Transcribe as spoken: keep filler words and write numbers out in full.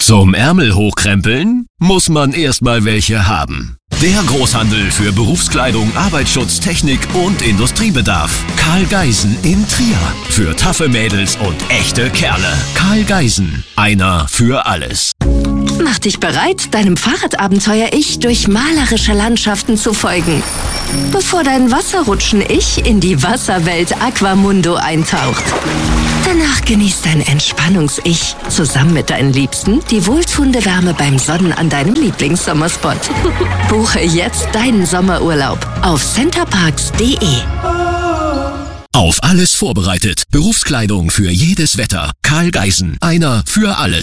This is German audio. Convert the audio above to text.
Zum Ärmel hochkrempeln muss man erstmal welche haben. Der Großhandel für Berufskleidung, Arbeitsschutz, Technik und Industriebedarf. Karl Geisen in Trier. Für taffe Mädels und echte Kerle. Karl Geisen. Einer für alles. Mach dich bereit, deinem Fahrradabenteuer-Ich durch malerische Landschaften zu folgen. Bevor dein Wasserrutschen-Ich in die Wasserwelt Aquamundo eintaucht. Danach genießt dein Entspannungs-Ich zusammen mit deinen Liebsten die wohltuende Wärme beim Sonnen an deinem Lieblingssommerspot. Buche jetzt deinen Sommerurlaub auf centerparks punkt de. Auf alles vorbereitet. Berufskleidung für jedes Wetter. Karl Geisen. Einer für alles.